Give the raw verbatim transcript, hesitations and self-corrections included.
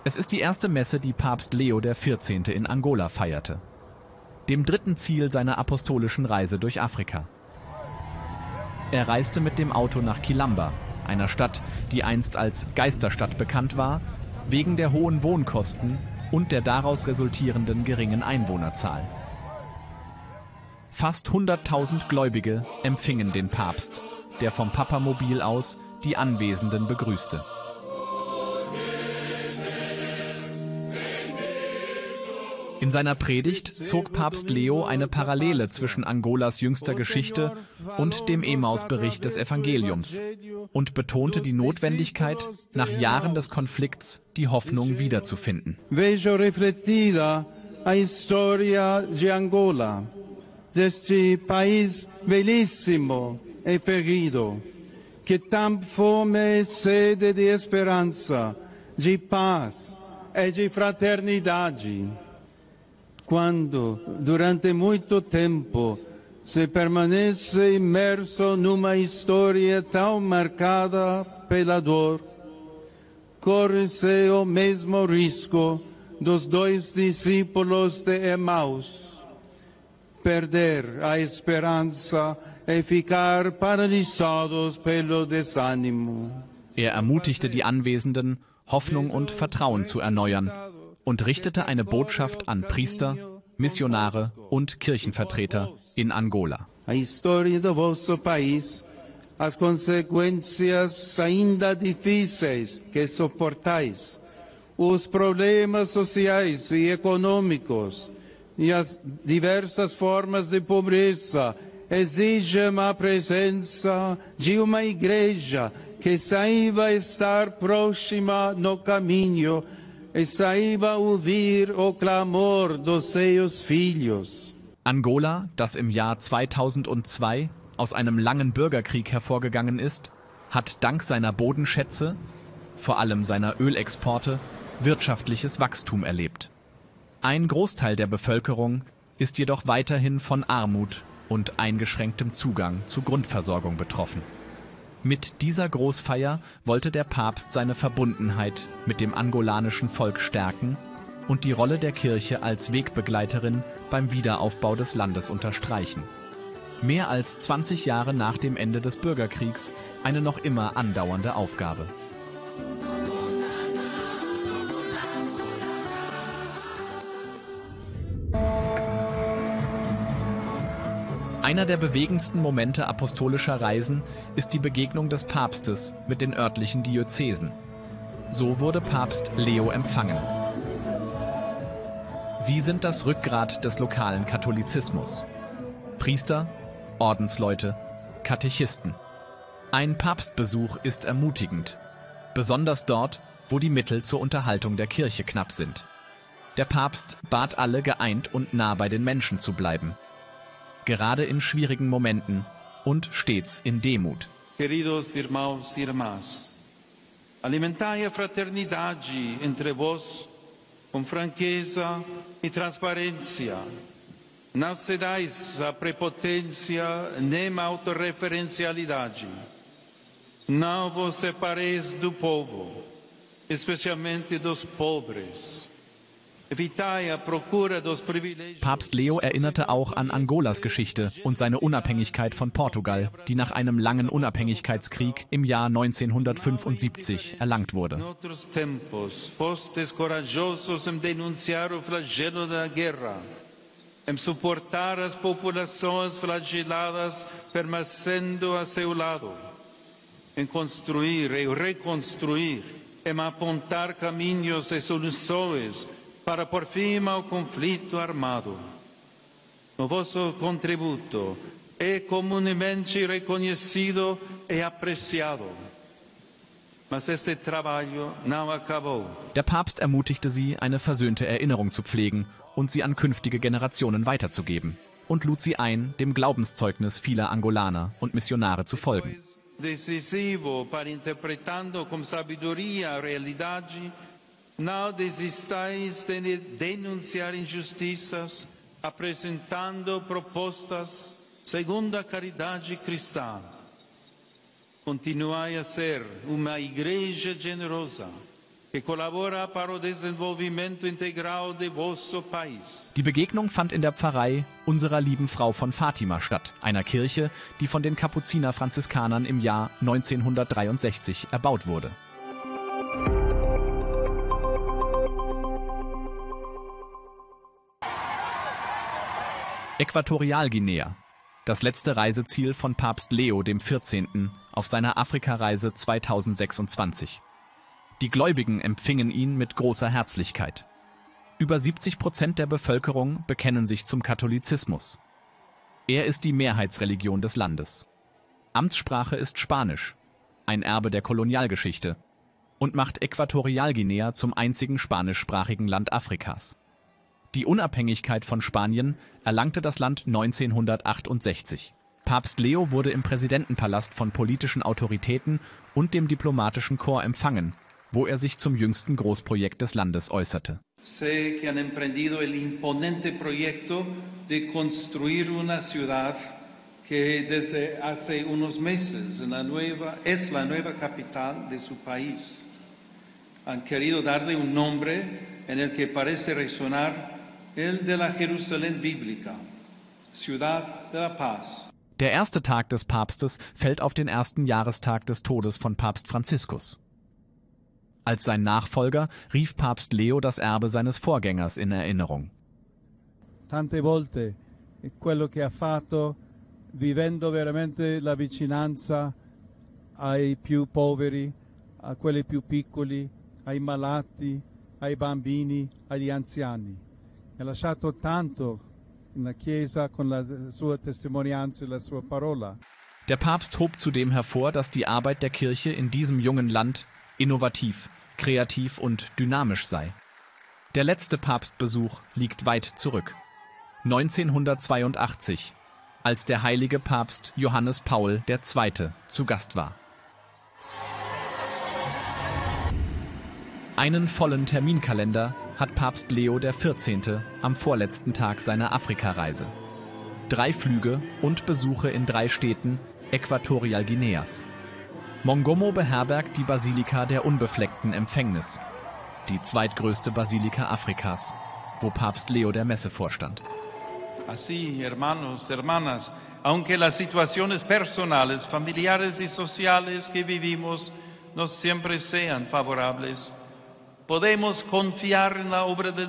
Es ist die erste Messe, die Papst Leo der vierzehnte in Angola feierte, dem dritten Ziel seiner apostolischen Reise durch Afrika. Er reiste mit dem Auto nach Quilamba, einer Stadt, die einst als Geisterstadt bekannt war, wegen der hohen Wohnkosten und der daraus resultierenden geringen Einwohnerzahl. Fast hunderttausend Gläubige empfingen den Papst, der vom Papamobil aus die Anwesenden begrüßte. In seiner Predigt zog Papst Leo eine Parallele zwischen Angolas jüngster Geschichte und dem Emmaus-Bericht des Evangeliums und betonte die Notwendigkeit, nach Jahren des Konflikts die Hoffnung wiederzufinden. Vejo refletida a história de Angola, deste país belíssimo e ferido, que tem fome e sede de esperança, de paz e de fraternidade. Quando, durante muito tempo, se permanece imerso numa história tão marcada pela dor, corre-se o mesmo risco dos dois discípulos de Emmaus, perder a esperança e ficar paralisados pelo desânimo. Er ermutigte die Anwesenden, Hoffnung und Vertrauen zu erneuern und richtete eine Botschaft an Priester, Missionare und Kirchenvertreter in Angola. A história do vosso país, as consequências ainda difíceis que suportais, os problemas sociais e econômicos e as diversas formas de pobreza exigem a presença de uma igreja que saiba estar próxima no caminho e saiba ouvir o clamor dos seus filhos. Angola, das im Jahr zweitausendzwei aus einem langen Bürgerkrieg hervorgegangen ist, hat dank seiner Bodenschätze, vor allem seiner Ölexporte, wirtschaftliches Wachstum erlebt. Ein Großteil der Bevölkerung ist jedoch weiterhin von Armut und eingeschränktem Zugang zu Grundversorgung betroffen. Mit dieser Großfeier wollte der Papst seine Verbundenheit mit dem angolanischen Volk stärken und die Rolle der Kirche als Wegbegleiterin beim Wiederaufbau des Landes unterstreichen. Mehr als zwanzig Jahre nach dem Ende des Bürgerkriegs eine noch immer andauernde Aufgabe. Einer der bewegendsten Momente apostolischer Reisen ist die Begegnung des Papstes mit den örtlichen Diözesen. So wurde Papst Leo empfangen. Sie sind das Rückgrat des lokalen Katholizismus. Priester, Ordensleute, Katechisten. Ein Papstbesuch ist ermutigend, besonders dort, wo die Mittel zur Unterhaltung der Kirche knapp sind. Der Papst bat alle, geeint und nah bei den Menschen zu bleiben. Gerade in schwierigen Momenten und stets in Demut. Queridos irmãos e irmãs, alimentai a fraternidade entre vós com franqueza e transparência. Não cedais à prepotência nem à autorreferencialidade. Não vos separeis do povo, especialmente dos pobres. Papst Leo erinnerte auch an Angolas Geschichte und seine Unabhängigkeit von Portugal, die nach einem langen Unabhängigkeitskrieg im Jahr neunzehnhundertfünfundsiebzig erlangt wurde. Em suportar as populações flageladas permanecendo a seu lado, em construir e reconstruir, em apontar caminhos e soluções para por fim ao conflito armado. O vosso contributo é comumente reconhecido e apreciado. Mas este trabalho não acabou. Der Papst ermutigte sie, eine versöhnte Erinnerung zu pflegen und sie an künftige Generationen weiterzugeben und lud sie ein, dem Glaubenszeugnis vieler Angolaner und Missionare zu folgen. Decisivo para interpretando com sabedoria a realidade. Não desistais de denunciar injustiças, apresentando propostas segundo a caridade cristã. Continuai a ser uma igreja generosa, que colabora para o desenvolvimento integral de vosso país. Die Begegnung fand in der Pfarrei Unserer Lieben Frau von Fatima statt, einer Kirche, die von den Kapuziner-Franziskanern im Jahr neunzehnhundertdreiundsechzig erbaut wurde. Äquatorialguinea, das letzte Reiseziel von Papst Leo dem vierzehnten auf seiner Afrikareise zweitausendsechsundzwanzig. Die Gläubigen empfingen ihn mit großer Herzlichkeit. Über siebzig Prozent der Bevölkerung bekennen sich zum Katholizismus. Er ist die Mehrheitsreligion des Landes. Amtssprache ist Spanisch, ein Erbe der Kolonialgeschichte, und macht Äquatorialguinea zum einzigen spanischsprachigen Land Afrikas. Die Unabhängigkeit von Spanien erlangte das Land neunzehnhundertachtundsechzig. Papst Leo wurde im Präsidentenpalast von politischen Autoritäten und dem diplomatischen Korps empfangen, wo er sich zum jüngsten Großprojekt des Landes äußerte. Sé que han emprendido el imponente proyecto de construir una ciudad que desde hace unos meses en la nueva, es la nueva capital de su país. Han querido darle un nombre en el que parece resonar el de la Jerusalén bíblica, Ciudad de la Paz. Der erste Tag des Papstes fällt auf den ersten Jahrestag des Todes von Papst Franziskus. Als sein Nachfolger rief Papst Leo das Erbe seines Vorgängers in Erinnerung. Tante volte quello che ha fatto, vivendo veramente la vicinanza ai più poveri, a quelli più piccoli, ai malati, ai bambini, agli anziani. Ha lasciato tanto in la Chiesa con la sua testimonianza e la sua parola. Der Papst hob zudem hervor, dass die Arbeit der Kirche in diesem jungen Land innovativ, kreativ und dynamisch sei. Der letzte Papstbesuch liegt weit zurück. neunzehnhundertzweiundachtzig, als der heilige Papst Johannes Paul der Zweite zu Gast war. Einen vollen Terminkalender hat Papst Leo der vierzehnte am vorletzten Tag seiner Afrikareise. Drei Flüge und Besuche in drei Städten Äquatorialguineas. Mongomo beherbergt die Basilika der Unbefleckten Empfängnis, die zweitgrößte Basilika Afrikas, wo Papst Leo der Messe vorstand. Así, hermanos, hermanas, aunque las situaciones personales, familiares y sociales que vivimos no siempre sean favorables, podemos confiar en la obra de